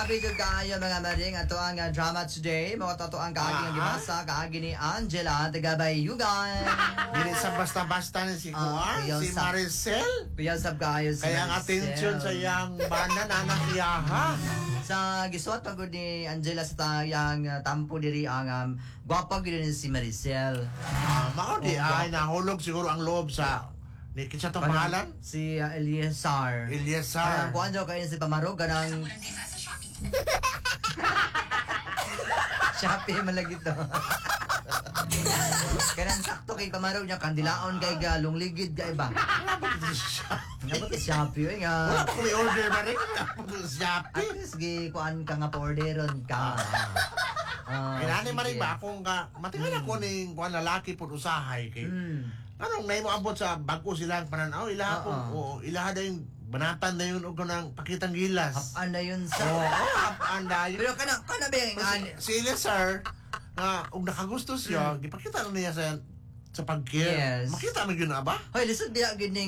Grabe to kayo mga maring ato ang drama today. Mga totoo ang kaagi ang gibasa kaagi ni Angela Tagabayugan. Dili sa basta-basta ni si Kuan, si Maricel. Kuya sab kayo si Kaya ang attention sa iyang banda na nakiyaha. Sa gisuot pagod ni Angela sa tayang tampo diri ang gwapa gyud ni si Maricel. Mao di ay nahulog siguro ang loob sa ni kinsa to pangalan? Si Eliasar. Eliasar. Kuan daw kayo si Pamarog kanang Shopee man lagi to. Kanang sakto kay Pamarog niya kandilaon kay galong ligid kay ba. Nabot si Shopee nga. Wala pa ko may order ba rin? Shopee. At least kuan ka nga pa-orderon ka. Kinani man rin ba akong ka matingal ako ning kuan lalaki pud usahay kay. Anong nay mo abot sa bago silang pananaw ilaha po ilaha da yung banatan na yun og nang pakitang gilas. Apa na yun sa. Apa yun. Pero kana ba yung si Eliasar nga og nakagusto siya gipakita na niya sa pagkir. Yes. Makita man gyud na ba? Hoy, lisod diya gid